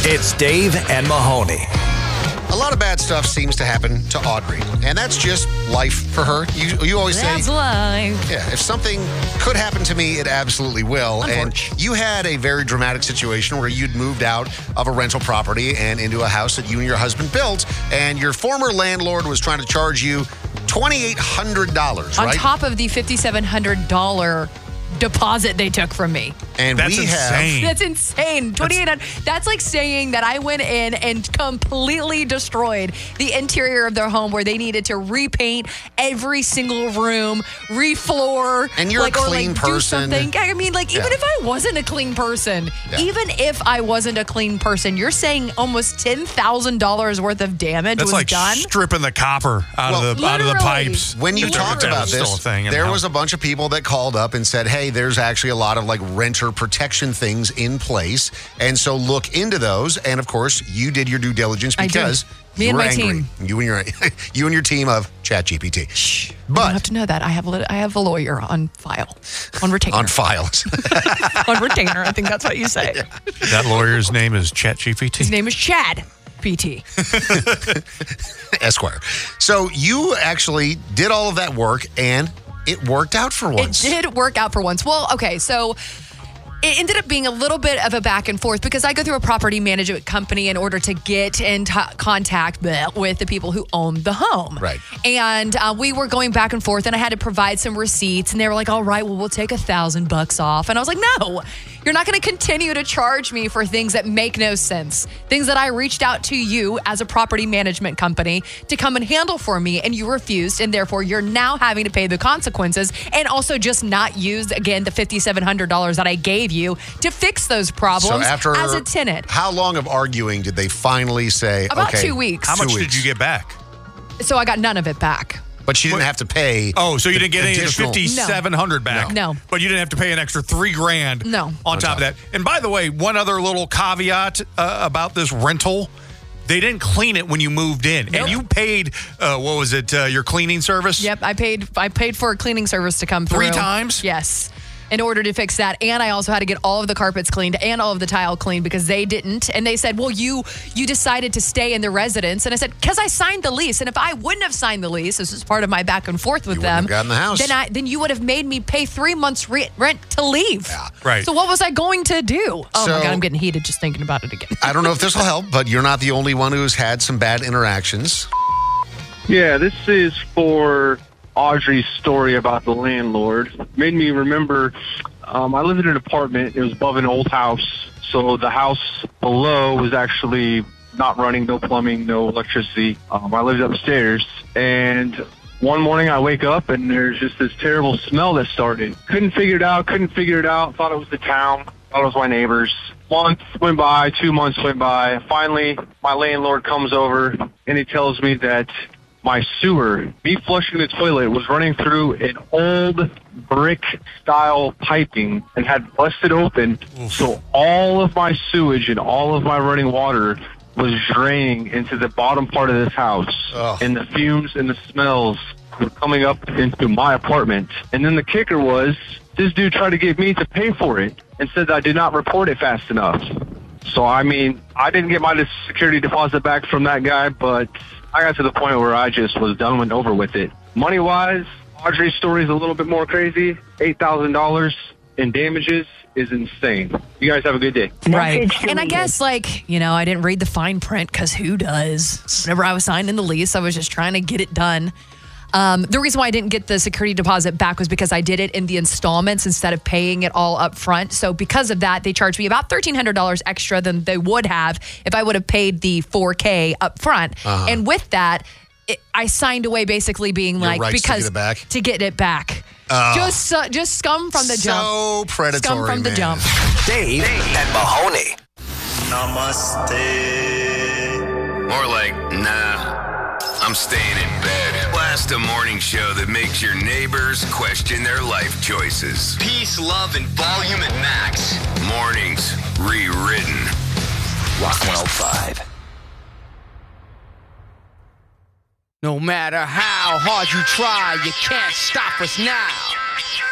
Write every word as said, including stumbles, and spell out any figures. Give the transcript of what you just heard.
It's Dave and Mahoney. A lot of bad stuff seems to happen to Audrey, and that's just life for her. You you always That's say, life. yeah, if something could happen to me, it absolutely will. And you had a very dramatic situation where you'd moved out of a rental property and into a house that you and your husband built, and your former landlord was trying to charge you two thousand eight hundred dollars, On right? top of the five thousand seven hundred dollars deposit they took from me. And That's we insane. That's insane. twenty-eight hundred dollars. That's like saying that I went in and completely destroyed the interior of their home where they needed to repaint every single room, refloor. And you're a like, or, clean like, person. Do something. I mean, like, even Yeah. if I wasn't a clean person, Yeah. even if I wasn't a clean person, you're saying almost ten thousand dollars worth of damage That's was like done? stripping the copper out Well, of the out of the literally. pipes. When you If talked that about was still this, a thing in there the was house. a bunch of people that called up and said, hey, there's actually a lot of like renter protection things in place. And so look into those. And of course, you did your due diligence I did. because Me you and were my angry. team. You and your you and your team of ChatGPT. Shh. You But don't have to know that. I have, lit- I have a lawyer on file, on retainer. on files. on retainer. I think that's what you say. That lawyer's name is ChatGPT. His name is Chad P T. Esquire. So you actually did all of that work and it worked out for once. It did work out for once. Well, okay, so it ended up being a little bit of a back and forth because I go through a property management company in order to get in t- contact bleh, with the people who own the home. Right. And uh, we were going back and forth, and I had to provide some receipts, and they were like, all right, well, we'll take a thousand bucks off. And I was like, no, you're not going to continue to charge me for things that make no sense. Things that I reached out to you as a property management company to come and handle for me, and you refused, and therefore you're now having to pay the consequences and also just not use, again, the five thousand seven hundred dollars that I gave you to fix those problems So after as a tenant. how long of arguing did they finally say, About okay, two weeks. How much Two did weeks. you get back? So I got none of it back. But she didn't What? have to pay. Oh, so you didn't get any of the additional- fifty-seven hundred back? No. But you didn't have to pay an extra three grand No. on top of that. And by the way, one other little caveat uh, about this rental. They didn't clean it when you moved in. Nope. And you paid, uh, what was it, uh, your cleaning service? Yep, I paid I paid for a cleaning service to come Three through. times? Yes. In order to fix that. And I also had to get all of the carpets cleaned and all of the tile cleaned because they didn't. And they said, well, you you decided to stay in the residence. And I said, because I signed the lease. And if I wouldn't have signed the lease, this was part of my back and forth with You wouldn't them. have gotten the house. Then, I, then you would have made me pay three months re- rent to leave. Yeah. Right. So what was I going to do? Oh, So- my God, I'm getting heated just thinking about it again. I don't know if this will help, but you're not the only one who's had some bad interactions. Yeah, this is for Audrey's story about the landlord. Made me remember, um, I lived in an apartment. It was above an old house. So the house below was actually not running, no plumbing, no electricity. Um, I lived upstairs. And one morning I wake up and there's just this terrible smell that started. Couldn't figure it out, couldn't figure it out. Thought it was the town. Thought it was my neighbors. Month went by, two months went by. Finally, my landlord comes over and he tells me that my sewer, me flushing the toilet, was running through an old brick-style piping and had busted open. So all of my sewage and all of my running water was draining into the bottom part of this house. Ugh. And the fumes and the smells were coming up into my apartment. And then the kicker was, this dude tried to get me to pay for it and said that I did not report it fast enough. So, I mean, I didn't get my security deposit back from that guy, but I got to the point where I just was done and over with it. Money-wise, Audrey's story is a little bit more crazy. eight thousand dollars in damages is insane. You guys have a good day. Right. And I guess, like, you know, I didn't read the fine print because who does? Whenever I was signing the lease, I was just trying to get it done. Um, the reason why I didn't get the security deposit back was because I did it in the installments instead of paying it all up front. So because of that, they charged me about thirteen hundred dollars extra than they would have if I would have paid the four K up front. Uh-huh. And with that, it, I signed away basically being Your like, rights to because get it back? to get it back. Oh. Just uh, just scum from the jump. So predatory, Scum from the man. jump. Dave and Mahoney. Namaste. More like, nah, I'm staying in bed. Blast a morning show that makes your neighbors question their life choices. Peace, love, and volume at max. Mornings rewritten. Rock one oh five. No matter how hard you try, you can't stop us now.